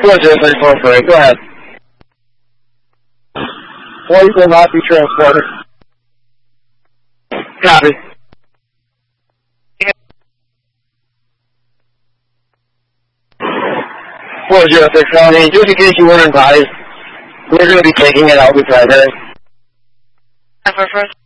4034 Freight, go ahead. Flight will not be transported. Copy. 4061, just in case you weren't advised, we're going to be taking it out with primary. First.